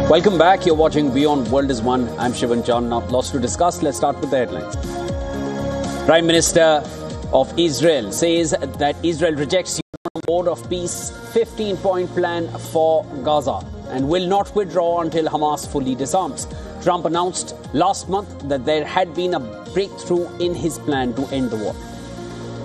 Welcome back. You're watching Beyond World is One. I'm Shivan John. Not lots to discuss. Let's start with the headlines. Prime Minister of Israel says that Israel rejects UN Board of Peace 15-point plan for Gaza and will not withdraw until Hamas fully disarms. Trump announced last month that there had been a breakthrough in his plan to end the war.